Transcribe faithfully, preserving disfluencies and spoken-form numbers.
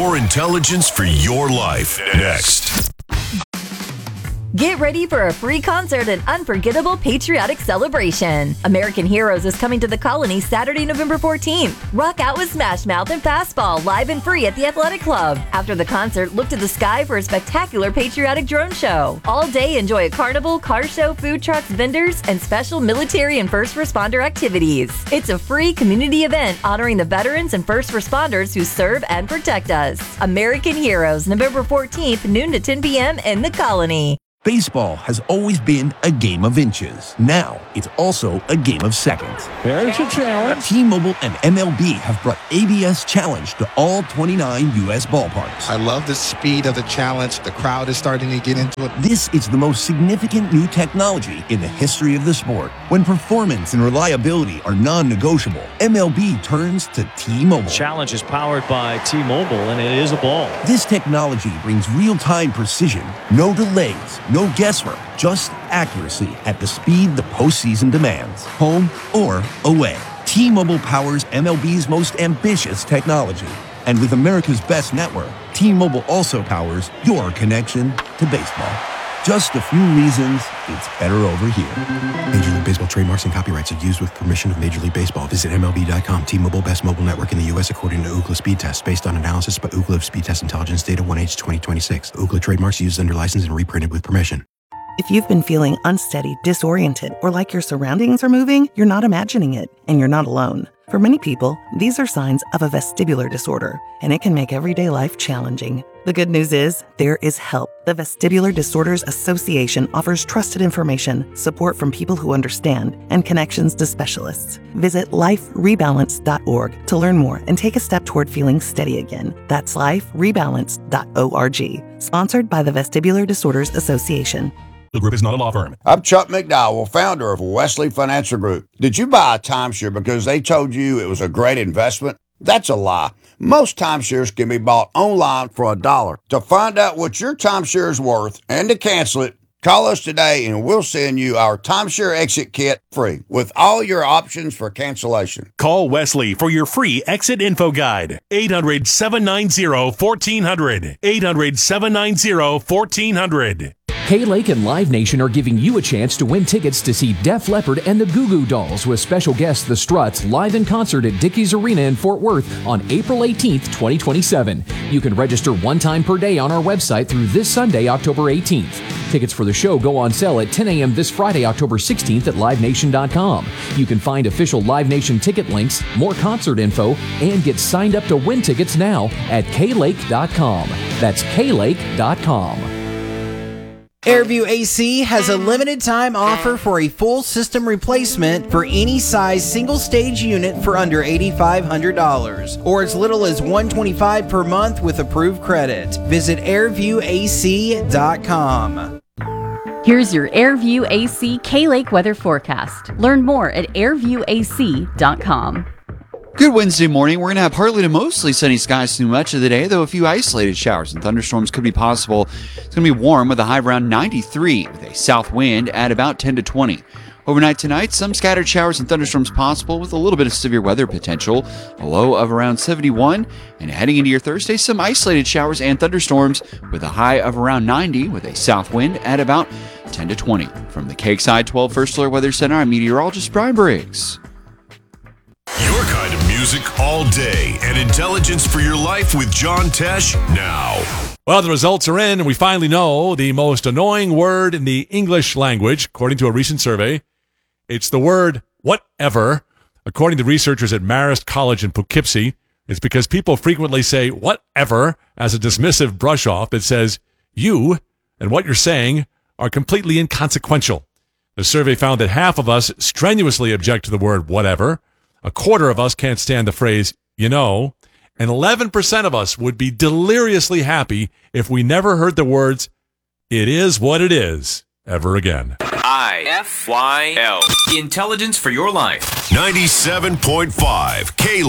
More intelligence for your life. Next. Get ready for a free concert and unforgettable patriotic celebration. American Heroes is coming to the Colony Saturday, November fourteenth. Rock out with Smash Mouth and Fastball live and free at the Athletic Club. After the concert, look to the sky for a spectacular patriotic drone show. All day, enjoy a carnival, car show, food trucks, vendors, and special military and first responder activities. It's a free community event honoring the veterans and first responders who serve and protect us. American Heroes, November fourteenth, noon to ten p.m. in the Colony. Baseball has always been a game of inches. Now, it's also a game of seconds. There's a challenge. T-Mobile and M L B have brought A B S Challenge to all twenty-nine U S ballparks. I love the speed of the challenge. The crowd is starting to get into it. This is the most significant new technology in the history of the sport. When performance and reliability are non-negotiable, M L B turns to T-Mobile. Challenge is powered by T-Mobile, and it is a ball. This technology brings real-time precision, no delays, no guesswork, just accuracy at the speed the postseason demands, home or away. T-Mobile powers M L B's most ambitious technology. And with America's best network, T-Mobile also powers your connection to baseball. Just a few reasons it's better over here. Major League Baseball trademarks and copyrights are used with permission of Major League Baseball. Visit M L B dot com. T-Mobile, best mobile network in the U S according to Ookla Speed Test, based on analysis by Ookla Speed Test Intelligence Data one H twenty twenty-six. Ookla trademarks used under license and reprinted with permission. If you've been feeling unsteady, disoriented, or like your surroundings are moving, you're not imagining it, and you're not alone. For many people, these are signs of a vestibular disorder, and it can make everyday life challenging. The good news is, there is help. The Vestibular Disorders Association offers trusted information, support from people who understand, and connections to specialists. Visit life rebalance dot org to learn more and take a step toward feeling steady again. That's life rebalance dot org. Sponsored by the Vestibular Disorders Association. The group is not a law firm. I'm Chuck McDowell, founder of Wesley Financial Group. Did you buy a timeshare because they told you it was a great investment? That's a lie. Most timeshares can be bought online for a dollar. To find out what your timeshare is worth and to cancel it, call us today and we'll send you our timeshare exit kit free with all your options for cancellation. Call Wesley for your free exit info guide. eight hundred, seven nine zero, one four zero zero. eight hundred, seven nine zero, one four zero zero. K-Lake and Live Nation are giving you a chance to win tickets to see Def Leppard and the Goo Goo Dolls with special guests The Struts live in concert at Dickies Arena in Fort Worth on April eighteenth, twenty twenty-seven. You can register one time per day on our website through this Sunday, October eighteenth. Tickets for the show go on sale at ten a.m. this Friday, October sixteenth at live nation dot com. You can find official Live Nation ticket links, more concert info, and get signed up to win tickets now at k lake dot com. That's k lake dot com. Airview A C has a limited time offer for a full system replacement for any size single stage unit for under eight thousand five hundred dollars or as little as one hundred twenty-five dollars per month with approved credit. Visit airview a c dot com. Here's your Airview A C K-Lake weather forecast. Learn more at airview a c dot com. Good Wednesday morning. We're going to have partly to mostly sunny skies through much of the day, though a few isolated showers and thunderstorms could be possible. It's going to be warm with a high around ninety-three with a south wind at about ten to twenty. Overnight tonight, some scattered showers and thunderstorms possible with a little bit of severe weather potential, a low of around seventy-one. And heading into your Thursday, some isolated showers and thunderstorms with a high of around ninety with a south wind at about ten to twenty. From the Cakeside twelve First Alert Weather Center, I'm meteorologist Brian Briggs. Your kind of music all day and intelligence for your life with John Tesh now. Well, the results are in, and we finally know the most annoying word in the English language, according to a recent survey. It's the word whatever. According to researchers at Marist College in Poughkeepsie, it's because people frequently say whatever as a dismissive brush-off that says you and what you're saying are completely inconsequential. The survey found that half of us strenuously object to the word whatever. A quarter of us can't stand the phrase, you know, and eleven percent of us would be deliriously happy if we never heard the words, it is what it is, ever again. I F Y L. Intelligence for your life. ninety-seven point five K